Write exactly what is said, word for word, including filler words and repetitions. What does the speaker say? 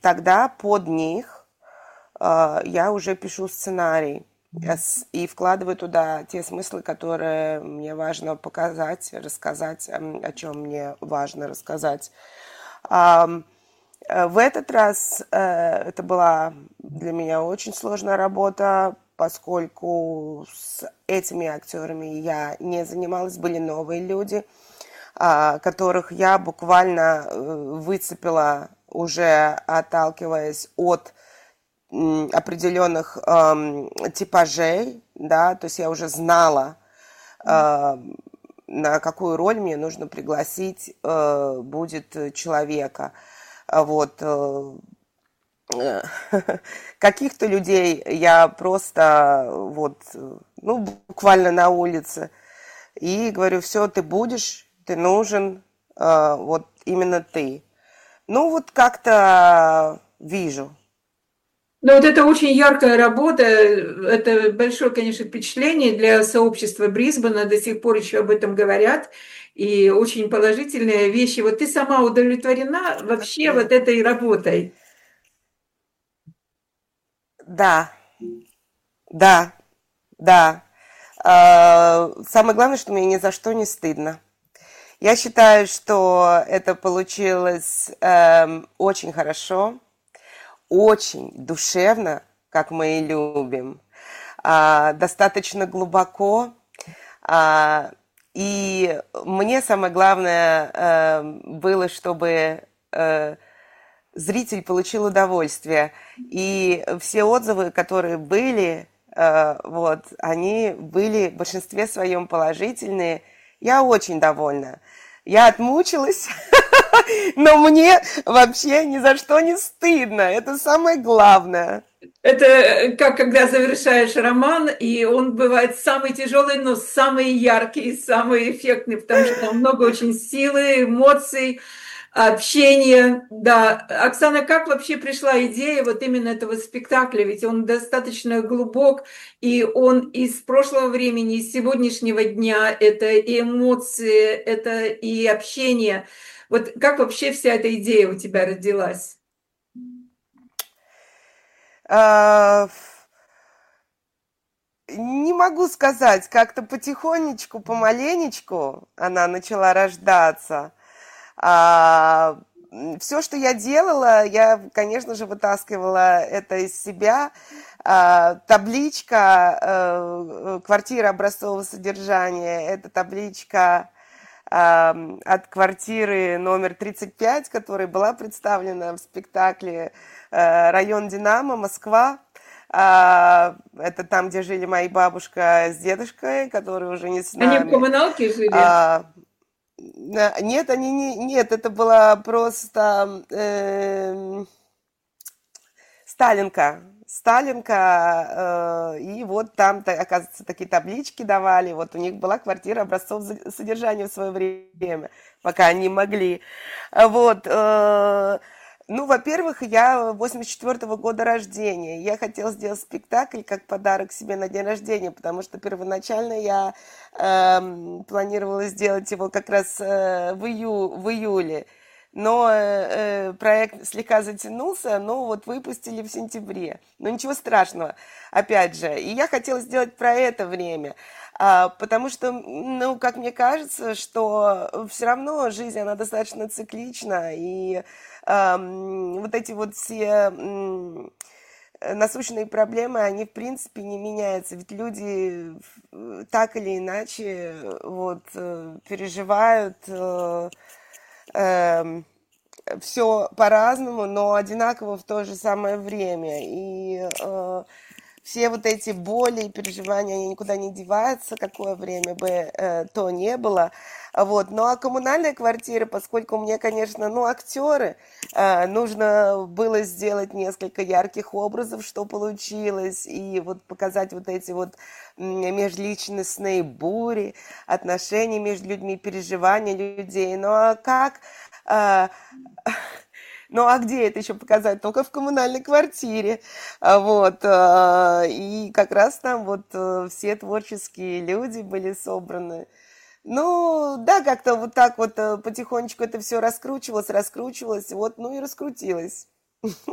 тогда под них э, я уже пишу сценарий э, с- и вкладываю туда те смыслы, которые мне важно показать, рассказать, м, о чем мне важно рассказать. Ам, э, В этот раз э, это была для меня очень сложная работа, поскольку с этими актерами я не занималась, были новые люди, а, которых я буквально э, выцепила уже отталкиваясь от м, определенных эм, типажей, да, то есть я уже знала, э, на какую роль мне нужно пригласить э, будет человека. А Вот, э, э, каких-то людей я просто вот, э, ну, буквально на улице и говорю, все, ты будешь, ты нужен, э, вот именно ты. Ну, вот как-то вижу. Но вот это очень яркая работа, это большое, конечно, впечатление для сообщества Брисбена, до сих пор еще об этом говорят, и очень положительные вещи. Вот ты сама удовлетворена вообще вот этой работой? Да, да, да. Э, Самое главное, что мне ни за что не стыдно. Я считаю, что это получилось эм, очень хорошо, очень душевно, как мы и любим, а, достаточно глубоко. а, и мне самое главное э, было, чтобы э, зритель получил удовольствие. И все отзывы, которые были, э, вот, они были в большинстве своем положительные. Я очень довольна. Я отмучилась, но мне вообще ни за что не стыдно. Это самое главное. Это э, как когда завершаешь роман, и он бывает самый тяжелый, но самый яркий, самый эффектный, потому что там много очень силы, эмоций, общения. Да, Оксана, как вообще пришла идея вот именно этого спектакля? Ведь он достаточно глубок, и он из прошлого времени, из сегодняшнего дня. Это и эмоции, это и общение. Вот как вообще вся эта идея у тебя родилась? А, Не могу сказать, как-то потихонечку, помаленечку она начала рождаться. А, все, что я делала, я, конечно же, вытаскивала это из себя. А, табличка э, квартира образцового содержания, это табличка а, от квартиры номер тридцать пять, которая была представлена в спектакле э, «Район Динамо», Москва. А, это там, где жили мои бабушка с дедушкой, которые уже не с Они в нами. коммуналке жили? А, на- нет, они не, нет, это была просто эм, Сталинка. Сталинка, э, и вот там, та- оказывается, такие таблички давали. Вот у них была квартира образцов за- содержания в свое время, пока они могли. А Вот. э, Ну, во-первых, я восемьдесят четвёртого года рождения. Я хотела сделать спектакль как подарок себе на день рождения, потому что первоначально я эм, планировала сделать его как раз э, в, ию- в июле. Но э, э, проект слегка затянулся, но вот выпустили в сентябре. Но ничего страшного, опять же. И я хотела сделать про это время, а, потому что, ну, как мне кажется, что все равно жизнь, она достаточно циклична, и ам, вот эти вот все м, э, насущные проблемы, они, в принципе, не меняются. Ведь люди э, так или иначе вот, э, переживают э, эм, все по-разному, но одинаково в то же самое время. И э, все вот эти боли и переживания, они никуда не деваются, какое время бы э, то не было. Вот. Ну а коммунальная квартира, поскольку мне, конечно, ну, актеры, э, нужно было сделать несколько ярких образов, что получилось, и вот показать вот эти вот межличностные бури, отношения между людьми, переживания людей. Ну а как а, ну а где это еще показать? Только в коммунальной квартире. А, Вот. а, И как раз там вот э, все творческие люди были собраны. Ну, да, как-то вот так вот э, потихонечку это все раскручивалось, раскручивалось, вот, ну и раскрутилось.